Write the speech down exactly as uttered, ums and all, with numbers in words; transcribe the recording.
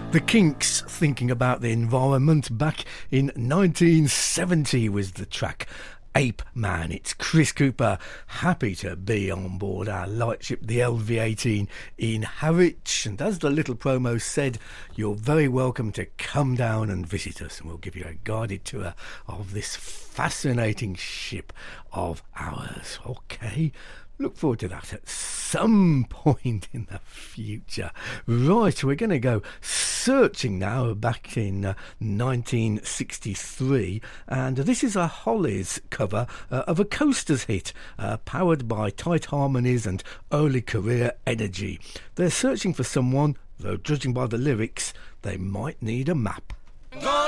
The Kinks, Thinking About the Environment, back in nineteen seventy was the track Ape Man. It's Chris Cooper, happy to be on board our lightship, the L V eighteen in Harwich. And as the little promo said, you're very welcome to come down and visit us, and we'll give you a guided tour of this fascinating ship of ours. Okay, look forward to that at some point in the future. Right, we're going to go searching now back in uh, nineteen sixty-three, and this is a Hollies cover uh, of a Coasters hit uh, powered by Tight Harmonies and early career energy. They're searching for someone, though judging by the lyrics, they might need a map.